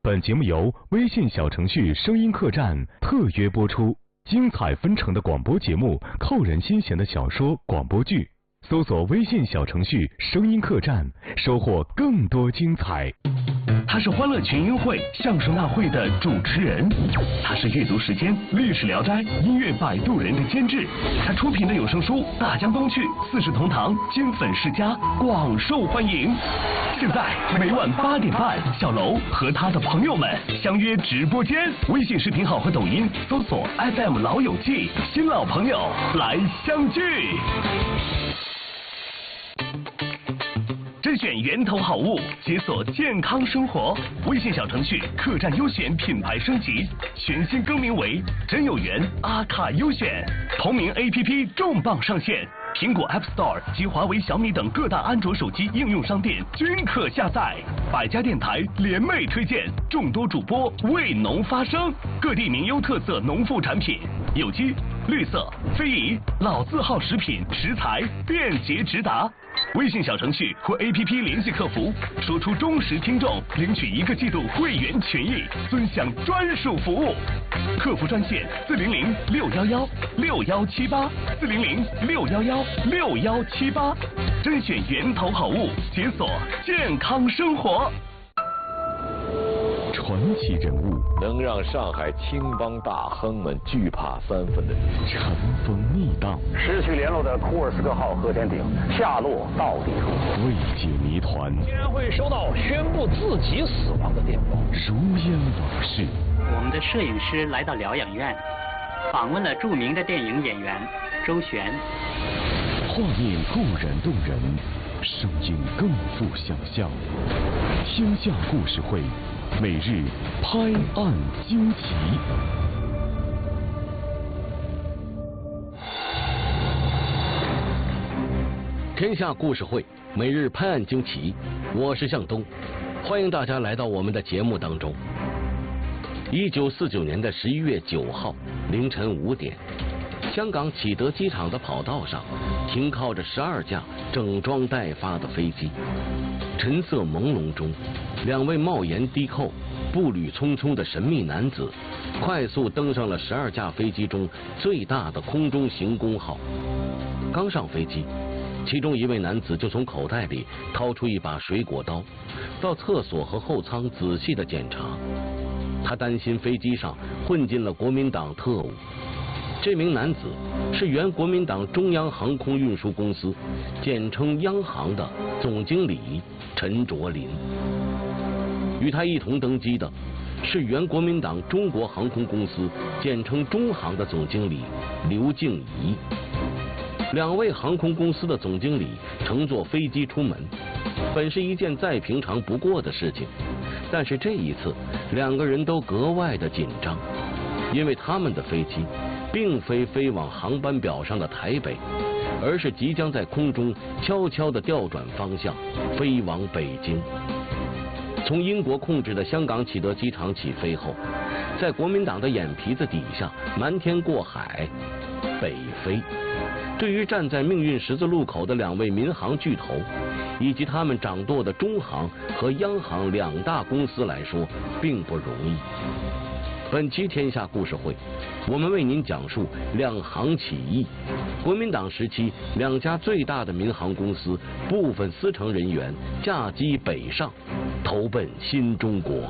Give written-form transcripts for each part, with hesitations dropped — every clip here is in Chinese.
本节目由微信小程序声音客栈特约播出，精彩纷呈的广播节目，扣人心弦的小说、广播剧，搜索微信小程序声音客栈，收获更多精彩。 他是欢乐群英会相声大会的主持人，他是阅读时间、历史聊斋、音乐摆渡人的监制，他出品的有声书《大江东去》《四世同堂》金粉世家广受欢迎。现在每晚8点半，小楼和他的朋友们相约直播间，微信视频号和抖音搜索 FM 老友记，新老朋友来相聚。甄选源头好物，解锁健康生活。微信小程序客栈优选品牌升级，全新更名为真有缘阿卡优选。同名 APP 重磅上线，苹果 App Store 及华为、小米等各大安卓手机应用商店均可下载。百家电台联袂推荐，众多主播为农发声，各地名优特色农副产品，有机、绿色、非遗、老字号食品食材便捷直达。微信小程序或 APP 联系客服，说出忠实听众，领取1个季度会员权益，尊享专属服务。客服专线400-611-6178 400-611-6178，甄选源头好物，解锁健康生活。 传奇人物， 能让上海青帮大亨们惧怕3分的尘封逆荡， 失去联络的库尔斯克号核潜艇下落到底如何？ 未解谜团， 竟然会收到宣布自己死亡的电报， 如烟往事。 我们的摄影师来到疗养院，访问了著名的电影演员周璇。 画面固然动人，声音更富想象。天下故事会，每日拍案惊奇。 天下故事会，每日拍案惊奇，我是向东，欢迎大家来到我们的节目当中。1949年的11月9号凌晨5点，香港启德机场的跑道上停靠着12架整装待发的飞机，晨色朦胧中，2位帽檐低扣、步履匆匆的神秘男子快速登上了12架飞机中最大的空中行宫号。刚上飞机，其中1位男子就从口袋里掏出一把水果刀，到厕所和后舱仔细的检查。他担心飞机上混进了国民党特务。这名男子是原国民党中央航空运输公司，简称央航的总经理陈卓林。与他一同登机的是原国民党中国航空公司，简称中航的总经理刘静怡。2位航空公司的总经理乘坐飞机出门，本是一件再平常不过的事情，但是这一次2个人都格外的紧张，因为他们的飞机并非飞往航班表上的台北，而是即将在空中悄悄地调转方向，飞往北京。从英国控制的香港启德机场起飞后，在国民党的眼皮子底下瞒天过海，北飞。对于站在命运十字路口的2位民航巨头，以及他们掌舵的中航和央航2大公司来说，并不容易。本期天下故事会，我们为您讲述2航起义。国民党时期2家最大的民航公司部分司乘人员驾机北上，投奔新中国。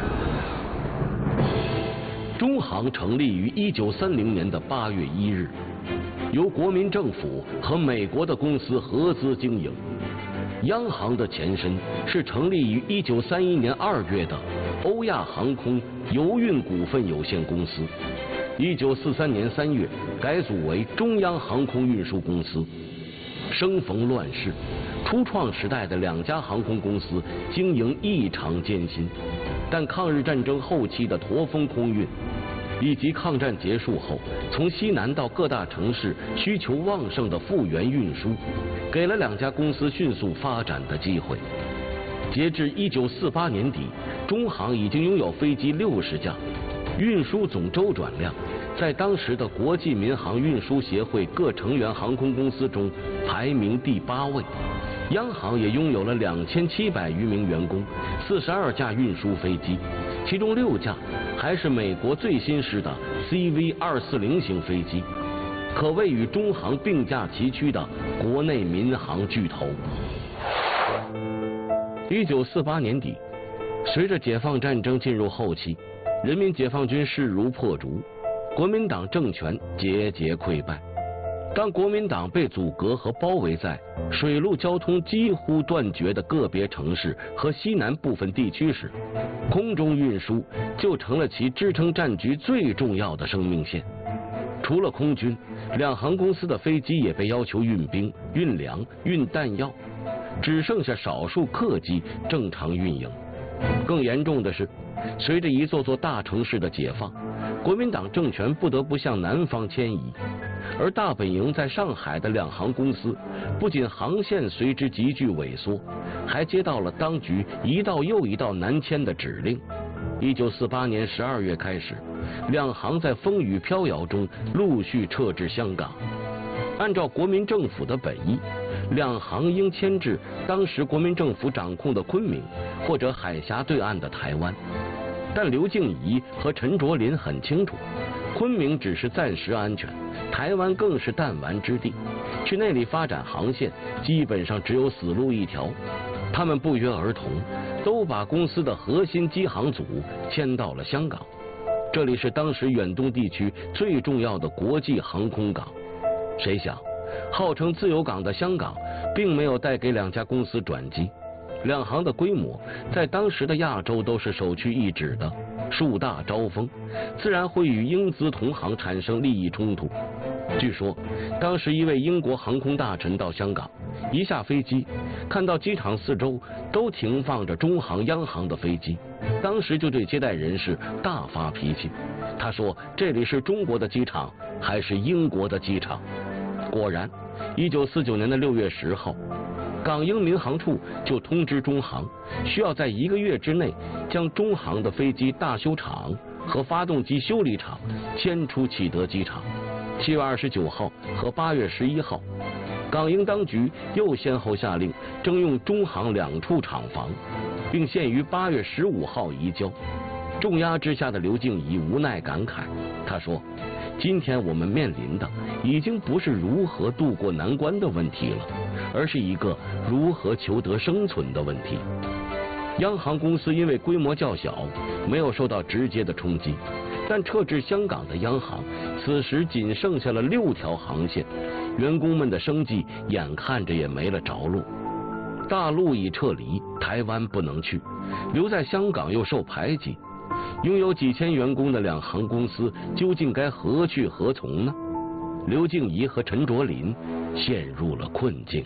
中航成立于1930年的8月1日，由国民政府和美国的公司合资经营。央航的前身是成立于1931年2月的欧亚航空邮运股份有限公司，1943年3月改组为中央航空运输公司。生逢乱世，初创时代的2家航空公司经营异常艰辛，但抗日战争后期的驼峰空运，以及抗战结束后从西南到各大城市需求旺盛的复员运输，给了2家公司迅速发展的机会。截至1948年底，中航已经拥有飞机60架，运输总周转量在当时的国际民航运输协会各成员航空公司中排名第8位， 央行也拥有了2700余名员工，42架运输飞机，其中6架还是美国最新式的 CV-240型飞机，可谓与中航并驾齐驱的国内民航巨头。1948年底，随着解放战争进入后期，人民解放军势如破竹，国民党政权节节溃败。当国民党被阻隔和包围在水陆交通几乎断绝的个别城市和西南部分地区时，空中运输就成了其支撑战局最重要的生命线。除了空军，两航公司的飞机也被要求运兵、运粮、运弹药，只剩下少数客机正常运营。更严重的是，随着一座座大城市的解放，国民党政权不得不向南方迁移，而大本营在上海的两航公司不仅航线随之急剧萎缩，还接到了当局一道又一道南迁的指令。1948年12月开始，两航在风雨飘摇中陆续撤至香港。按照国民政府的本意，两航应迁至当时国民政府掌控的昆明或者海峡对岸的台湾，但刘静怡和陈卓林很清楚，昆明只是暂时安全，台湾更是弹丸之地，去那里发展航线基本上只有死路一条。他们不约而同都把公司的核心机航组迁到了香港，这里是当时远东地区最重要的国际航空港。谁想号称自由港的香港并没有带给两家公司转机，两航的规模在当时的亚洲都是首屈一指的，树大招风，自然会与英资同行产生利益冲突。据说当时一位英国航空大臣到香港，一下飞机看到机场四周都停放着中航、央航的飞机，当时就对接待人士大发脾气。他说这里是中国的机场还是英国的机场？果然1949年6月10号，港英民航处就通知中航，需要在1个月之内将中航的飞机大修厂和发动机修理厂迁出启德机场。7月29号和8月11号，港英当局又先后下令征用中航2处厂房，并限于8月15号移交。重压之下的刘静怡无奈感慨，他说：“今天我们面临的已经不是如何渡过难关的问题了，而是一个如何求得生存的问题。”央航公司因为规模较小，没有受到直接的冲击，但撤至香港的央航此时仅剩下了6条航线，员工们的生计眼看着也没了着落。大陆已撤离，台湾不能去，留在香港又受排挤，拥有几千员工的两航公司究竟该何去何从呢？刘静怡和陈卓林陷入了困境。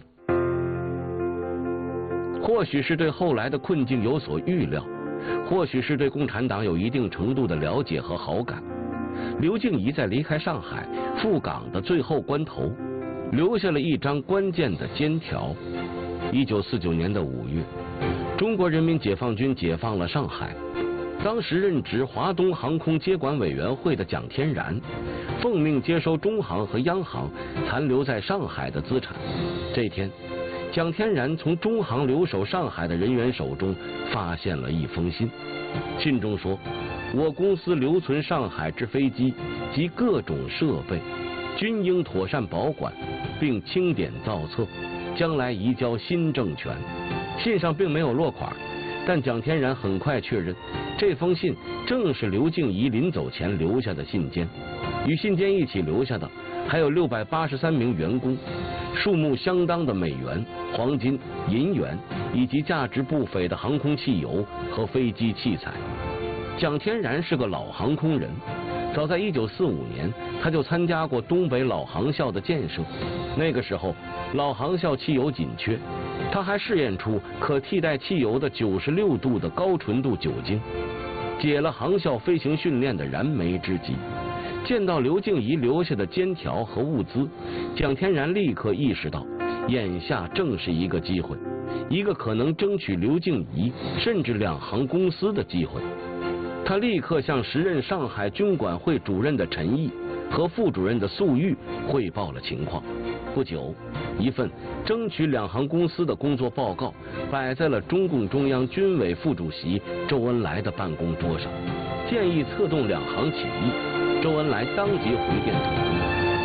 或许是对后来的困境有所预料，或许是对共产党有一定程度的了解和好感，刘静怡在离开上海赴港的最后关头，留下了一张关键的监条。1949年5月，中国人民解放军解放了上海，当时任职华东航空接管委员会的蒋天然奉命接收中航和央航残留在上海的资产。这天，蒋天然从中航留守上海的人员手中发现了一封信，信中说：“我公司留存上海之飞机及各种设备，均应妥善保管，并清点造册，将来移交新政权。”信上并没有落款，但蒋天然很快确认，这封信正是刘静怡临走前留下的信笺。与信笺一起留下的还有683名员工，数目相当的美元、黄金、银元以及价值不菲的航空汽油和飞机器材。蒋天然是个老航空人，早在1945年他就参加过东北老航校的建设，那个时候老航校汽油紧缺，他还试验出可替代汽油的96度的高纯度酒精，解了航校飞行训练的燃眉之急。见到刘静怡留下的监条和物资，蒋天然立刻意识到，眼下正是一个机会，一个可能争取刘静怡甚至两航公司的机会。他立刻向时任上海军管会主任的陈毅和副主任的粟裕汇报了情况。不久，一份争取两航公司的工作报告摆在了中共中央军委副主席周恩来的办公桌上，建议策动两航起义。周恩来当即回电同意。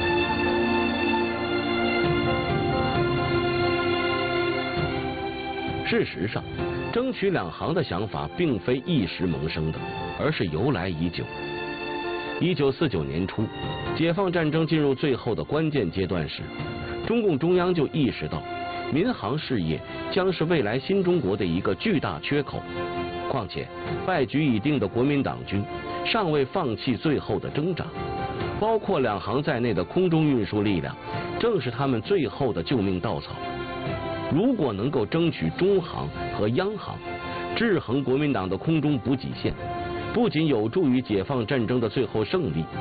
事实上，争取两航的想法并非一时萌生的，而是由来已久。1949年初，解放战争进入最后的关键阶段时，中共中央就意识到，民航事业将是未来新中国的一个巨大缺口。况且，败局已定的国民党军尚未放弃最后的挣扎，包括两航在内的空中运输力量，正是他们最后的救命稻草。如果能够争取中航和央航，制衡国民党的空中补给线，不仅有助于解放战争的最后胜利，